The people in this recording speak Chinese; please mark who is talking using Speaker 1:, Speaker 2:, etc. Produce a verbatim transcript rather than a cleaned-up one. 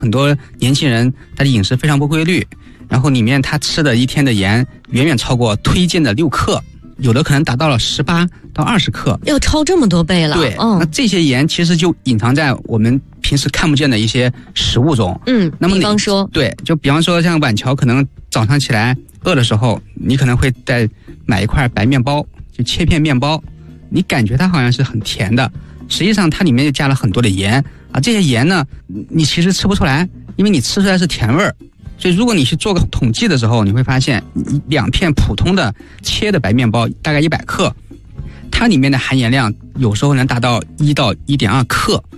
Speaker 1: 很多年轻人他的饮食非常不规律，然后里面他吃的一天的盐远远超过推荐的六克，有的可能达到了十八到二十克，
Speaker 2: 要超这么多倍了。
Speaker 1: 对，
Speaker 2: 嗯、
Speaker 1: 那这些盐其实就隐藏在我们平时看不见的一些食物中。
Speaker 2: 嗯，
Speaker 1: 那么
Speaker 2: 比方说，
Speaker 1: 对，就比方说像晚乔可能早上起来饿的时候，你可能会再买一块白面包，就切片面包，你感觉它好像是很甜的，实际上它里面就加了很多的盐啊，这些盐呢，你其实吃不出来，因为你吃出来是甜味儿。所以如果你去做个统计的时候，你会发现两片普通的切的白面包大概一百克，它里面的含盐量有时候能达到一到一点二克。